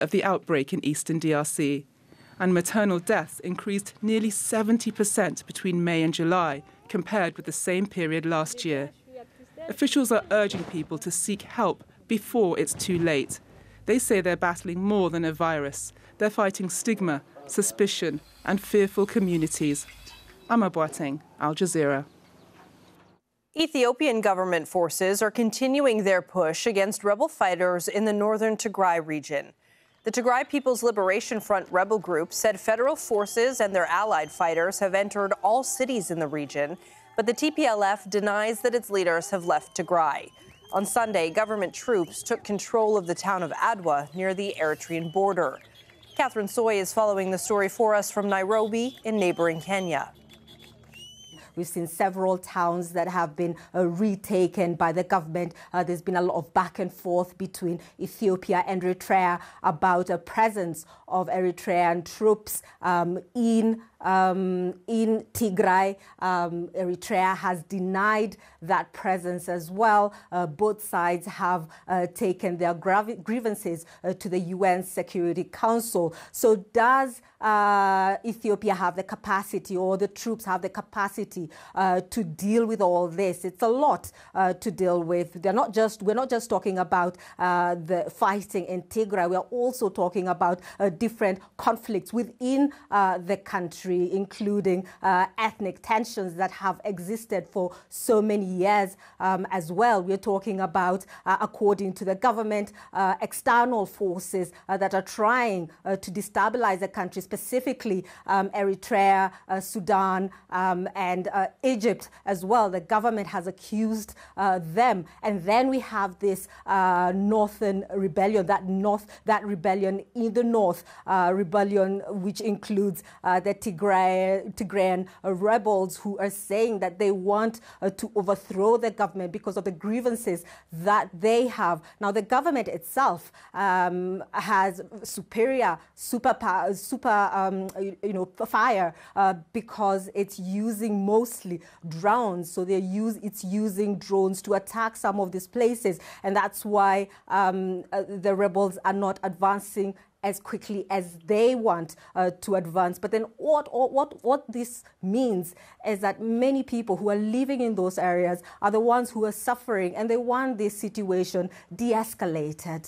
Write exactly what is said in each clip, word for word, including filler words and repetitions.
of the outbreak in eastern D R C, and maternal deaths increased nearly seventy percent between May and July compared with the same period last year. Officials are urging people to seek help before it's too late. They say they're battling more than a virus. They're fighting stigma, suspicion, and fearful communities. Amma Boateng, Al Jazeera. Ethiopian government forces are continuing their push against rebel fighters in the northern Tigray region. The Tigray People's Liberation Front rebel group said federal forces and their allied fighters have entered all cities in the region, but the T P L F denies that its leaders have left Tigray. On Sunday, government troops took control of the town of Adwa near the Eritrean border. Catherine Soy is following the story for us from Nairobi in neighboring Kenya. We've seen several towns that have been uh, retaken by the government. Uh, there's been a lot of back and forth between Ethiopia and Eritrea about a presence of Eritrean troops um, in Um, in Tigray. Um, Eritrea has denied that presence as well. Uh, both sides have uh, taken their grievances uh, to the U N Security Council. So does uh, Ethiopia have the capacity, or the troops have the capacity uh, to deal with all this? It's a lot uh, to deal with. They're not just, we're not just talking about uh, the fighting in Tigray. We're also talking about uh, different conflicts within uh, the country, including uh, ethnic tensions that have existed for so many years um, as well. We're talking about, uh, according to the government, uh, external forces uh, that are trying uh, to destabilize the country, specifically um, Eritrea, uh, Sudan, um, and uh, Egypt as well. The government has accused uh, them. And then we have this uh, northern rebellion, that north, that rebellion in the north, uh, rebellion which includes uh, the Tigray Tigrayan rebels who are saying that they want uh, to overthrow the government because of the grievances that they have. Now, the government itself um, has superior super, super um, you know, fire uh, because it's using mostly drones. So they're use, it's using drones to attack some of these places. And that's why um, uh, the rebels are not advancing as quickly as they want uh, to advance. But then what, what, what this means is that many people who are living in those areas are the ones who are suffering, and they want this situation de-escalated.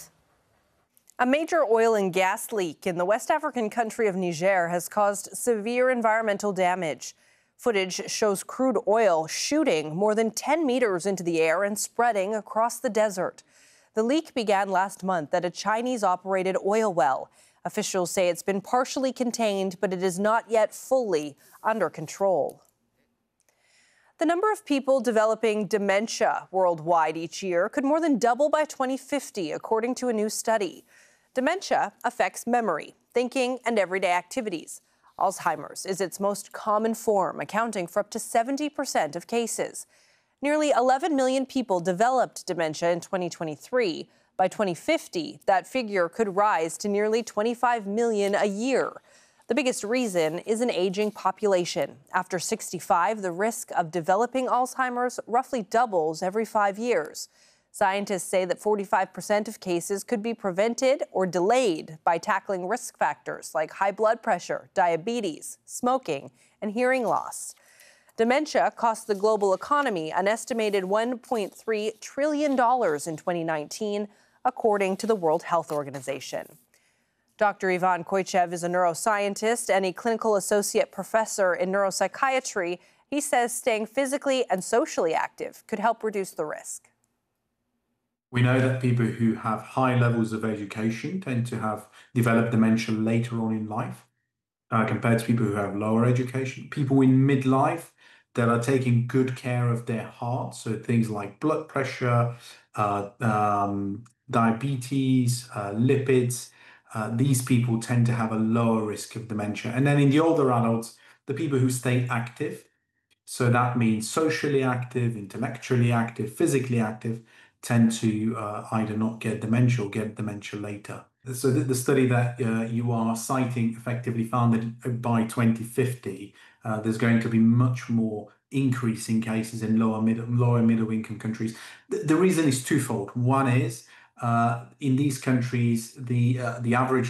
A major oil and gas leak in the West African country of Niger has caused severe environmental damage. Footage shows crude oil shooting more than ten meters into the air and spreading across the desert. The leak began last month at a Chinese-operated oil well. Officials say it's been partially contained, but it is not yet fully under control. The number of people developing dementia worldwide each year could more than double by twenty fifty, according to a new study. Dementia affects memory, thinking, and everyday activities. Alzheimer's is its most common form, accounting for up to seventy percent of cases. Nearly eleven million people developed dementia in twenty twenty-three. By twenty fifty, that figure could rise to nearly twenty-five million a year. The biggest reason is an aging population. After sixty-five, the risk of developing Alzheimer's roughly doubles every five years. Scientists say that forty-five percent of cases could be prevented or delayed by tackling risk factors like high blood pressure, diabetes, smoking, and hearing loss. Dementia cost the global economy an estimated one point three trillion dollars in twenty nineteen, according to the World Health Organization. Doctor Ivan Koichev is a neuroscientist and a clinical associate professor in neuropsychiatry. He says staying physically and socially active could help reduce the risk. We know that people who have high levels of education tend to have developed dementia later on in life uh, compared to people who have lower education. People in midlife that are taking good care of their heart, so things like blood pressure, uh, um, diabetes, uh, lipids, uh, these people tend to have a lower risk of dementia. And then in the older adults, the people who stay active, so that means socially active, intellectually active, physically active, tend to uh, either not get dementia or get dementia later. So the, the study that uh, you are citing effectively found that by twenty fifty, uh, there's going to be much more increase in cases in lower middle, lower middle income countries. The, the reason is twofold. One is uh, in these countries, the uh, the average